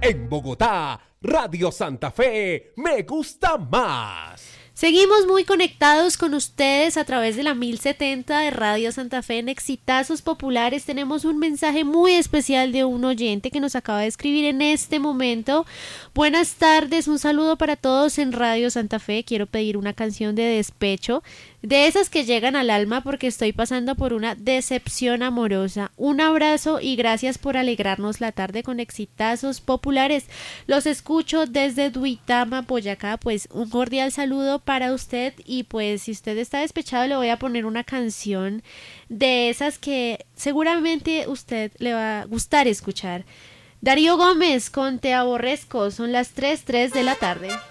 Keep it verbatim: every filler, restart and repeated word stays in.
En Bogotá, Radio Santa Fe, me gusta más. Seguimos muy conectados con ustedes a través de la mil setenta de Radio Santa Fe en Exitazos Populares. Tenemos un mensaje muy especial de un oyente que nos acaba de escribir en este momento. Buenas tardes, un saludo para todos en Radio Santa Fe. Quiero pedir una canción de despecho, de esas que llegan al alma porque estoy pasando por una decepción amorosa. Un abrazo y gracias por alegrarnos la tarde con Exitazos Populares. Los escucho desde Duitama, Boyacá. Pues un cordial saludo para usted, y pues si usted está despechado le voy a poner una canción de esas que seguramente usted le va a gustar escuchar. Darío Gómez con Te Aborrezco. Son las tres, tres de la tarde.